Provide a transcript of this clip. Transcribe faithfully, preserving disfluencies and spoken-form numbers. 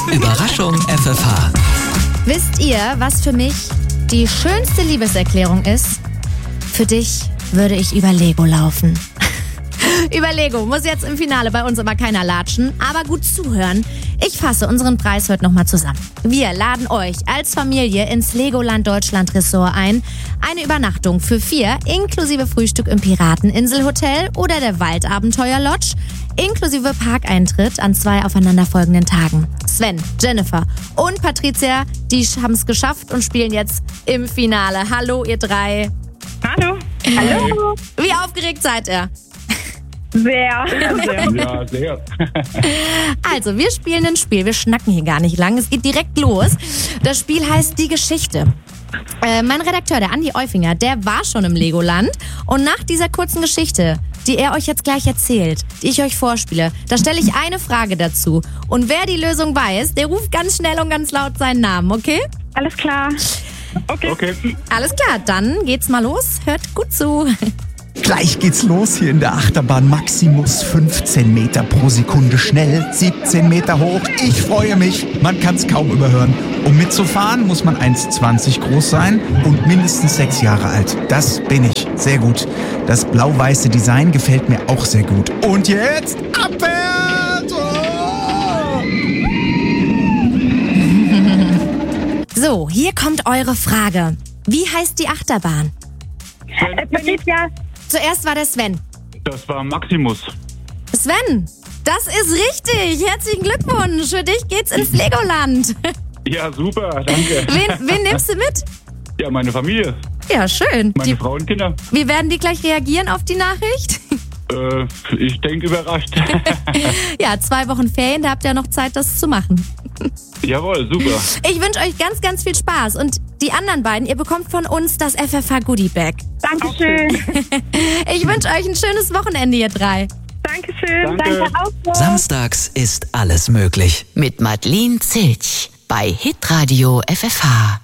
Überraschung F F H. Wisst ihr, was für mich die schönste Liebeserklärung ist? Für dich würde ich über Lego laufen. Über Lego muss jetzt im Finale bei uns immer keiner latschen, aber gut zuhören. Ich fasse unseren Preis heute nochmal zusammen. Wir laden euch als Familie ins Legoland Deutschland Resort ein. Eine Übernachtung für vier, inklusive Frühstück im Pirateninselhotel oder der Waldabenteuer Lodge, inklusive Parkeintritt an zwei aufeinanderfolgenden Tagen. Sven, Jennifer und Patricia, die haben es geschafft und spielen jetzt im Finale. Hallo ihr drei. Hallo. Hallo. Wie aufgeregt seid ihr? Sehr. sehr. Ja, sehr. Also, wir spielen ein Spiel. Wir schnacken hier gar nicht lang. Es geht direkt los. Das Spiel heißt Die Geschichte. Äh, mein Redakteur, der Andi Eufinger, der war schon im Legoland. Und nach dieser kurzen Geschichte, die er euch jetzt gleich erzählt, die ich euch vorspiele, da stelle ich eine Frage dazu. Und wer die Lösung weiß, der ruft ganz schnell und ganz laut seinen Namen, okay? Alles klar. Okay. Okay. Alles klar, dann geht's mal los. Hört gut zu. Gleich geht's los hier in der Achterbahn. Maximus fünfzehn Meter pro Sekunde schnell, siebzehn Meter hoch. Ich freue mich. Man kann's kaum überhören. Um mitzufahren, muss man eins Komma zwanzig groß sein und mindestens sechs Jahre alt. Das bin ich. Sehr gut. Das blau-weiße Design gefällt mir auch sehr gut. Und jetzt abwärts! Oh! So, hier kommt eure Frage. Wie heißt die Achterbahn? Äh, Patricia. Zuerst war der Sven. Das war Maximus. Sven, das ist richtig. Herzlichen Glückwunsch. Für dich geht's ins Legoland. Ja, super, danke. Wen, wen nimmst du mit? Ja, meine Familie, Ja, schön. meine Die, Frau und Kinder. wie werden die gleich reagieren auf die Nachricht? Äh, ich denke überrascht. Ja, zwei Wochen Ferien, da habt ihr noch Zeit, das zu machen. Jawohl, super. Ich wünsche euch ganz, ganz viel Spaß. Und die anderen beiden, ihr bekommt von uns das F F H Goodie Bag. Dankeschön. Ich wünsche euch ein schönes Wochenende, ihr drei. Dankeschön. Danke. Danke auch so. Samstags ist alles möglich. Mit Madeleine Zilch bei Hitradio F F H.